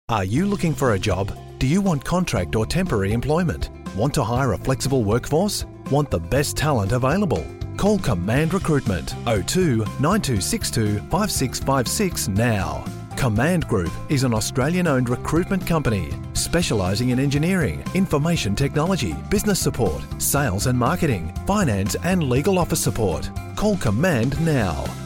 Are you looking for a job? Do you want contract or temporary employment? Want to hire a flexible workforce? Want the best talent available? Call Command Recruitment 02 9262 5656 now. Command Group is an Australian-owned recruitment company specialising in engineering, information technology, business support, sales and marketing, finance and legal office support. Call Command now.